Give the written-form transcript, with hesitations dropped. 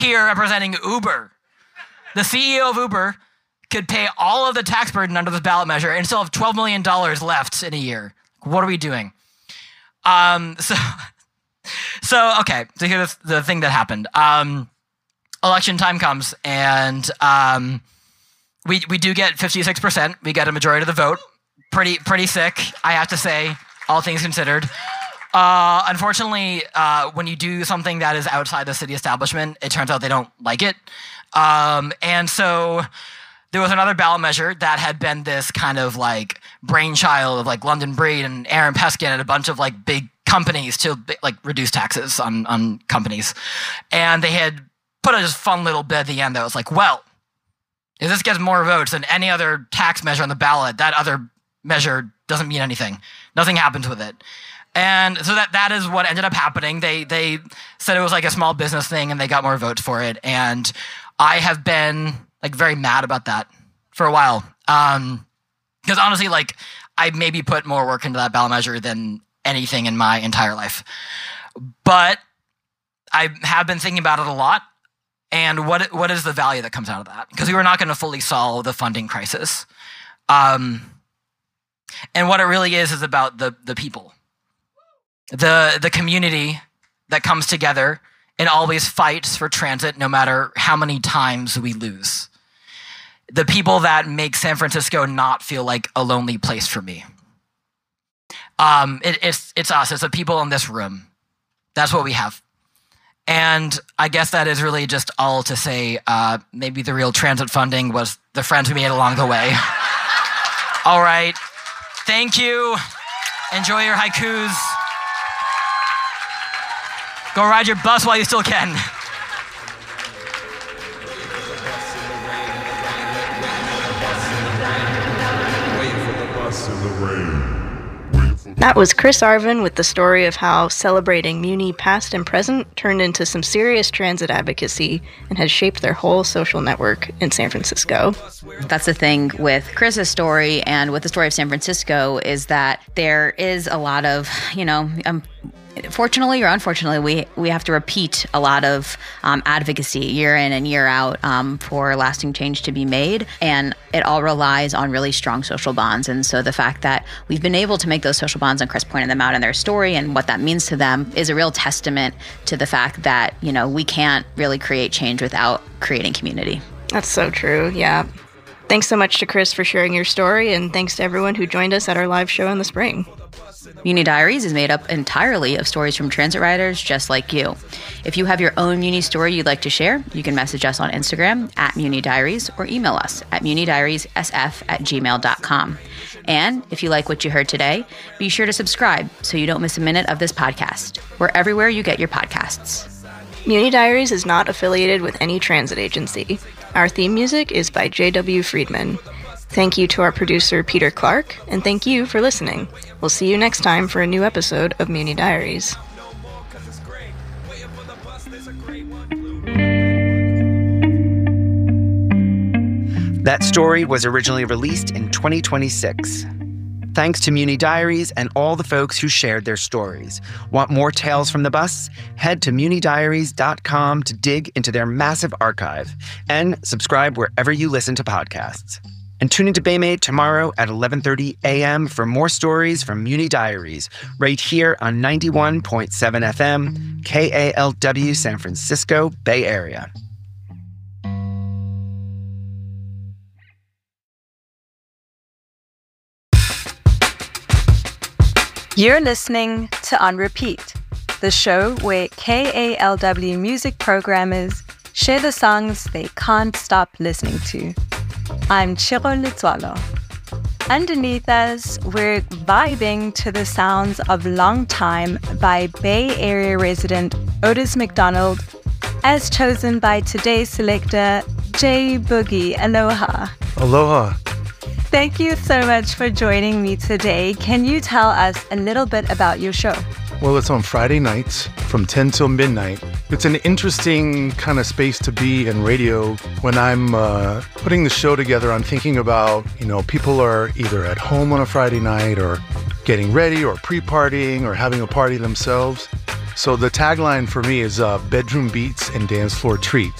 here representing Uber. The CEO of Uber could pay all of the tax burden under this ballot measure and still have $12 million left in a year. What are we doing? So here's the thing that happened. Election time comes, and we do get 56%. We get a majority of the vote. Pretty sick, I have to say, all things considered. Unfortunately, when you do something that is outside the city establishment, it turns out they don't like it. And so there was another ballot measure that had been this kind of like brainchild of like London Breed and Aaron Peskin and a bunch of like big companies to like reduce taxes on companies. And they had put a just fun little bit at the end that was like, well, if this gets more votes than any other tax measure on the ballot, that other measure doesn't mean anything. Nothing happens with it. And so that is what ended up happening. They said it was like a small business thing and they got more votes for it. And I have been like very mad about that for a while. Because honestly, like I maybe put more work into that ballot measure than anything in my entire life. But I have been thinking about it a lot. And what is the value that comes out of that? Because we were not going to fully solve the funding crisis. And what it really is about the people. The community that comes together and always fights for transit no matter how many times we lose. The people that make San Francisco not feel like a lonely place for me. It's us. It's the people in this room. That's what we have. And I guess that is really just all to say maybe the real transit funding was the friends we made along the way. All right. Thank you. Enjoy your haikus. Go ride your bus while you still can. That was Chris Arvin with the story of how celebrating Muni past and present turned into some serious transit advocacy and has shaped their whole social network in San Francisco. That's the thing with Chris's story and with the story of San Francisco is that there is a lot of, fortunately or unfortunately, we have to repeat a lot of advocacy year in and year out for lasting change to be made. And it all relies on really strong social bonds. And so the fact that we've been able to make those social bonds, and Chris pointed them out in their story and what that means to them, is a real testament to the fact that, we can't really create change without creating community. That's so true, yeah. Thanks so much to Chris for sharing your story, and thanks to everyone who joined us at our live show in the spring. Muni Diaries is made up entirely of stories from transit riders just like you. If you have your own Muni story you'd like to share, you can message us on Instagram at Muni Diaries or email us at munidiariessf@gmail.com. And if you like what you heard today, be sure to subscribe so you don't miss a minute of this podcast. We're everywhere you get your podcasts. Muni Diaries is not affiliated with any transit agency. Our theme music is by J.W. Friedman. Thank you to our producer, Peter Clark, and thank you for listening. We'll see you next time for a new episode of Muni Diaries. That story was originally released in 2026. Thanks to Muni Diaries and all the folks who shared their stories. Want more tales from the bus? Head to munidiaries.com to dig into their massive archive and subscribe wherever you listen to podcasts. And tune into Baymade tomorrow at 11:30 a.m. for more stories from Muni Diaries, right here on 91.7 FM, KALW, San Francisco Bay Area. You're listening to On Repeat, the show where KALW music programmers share the songs they can't stop listening to. I'm Chiro Litswalo. Underneath us, we're vibing to the sounds of Long Time by Bay Area resident Otis McDonald, as chosen by today's selector, J Boogie. Aloha. Aloha. Thank you so much for joining me today. Can you tell us a little bit about your show? Well, it's on Friday nights from 10 till midnight. It's an interesting kind of space to be in radio. When I'm putting the show together, I'm thinking about, people are either at home on a Friday night or getting ready or pre-partying or having a party themselves. So the tagline for me is bedroom beats and dance floor treats.